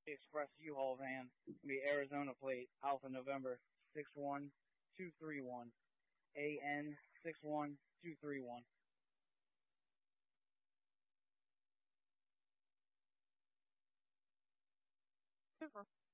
Express U-Haul van. Be Arizona plate Alpha November 61231. AN 61231. Super.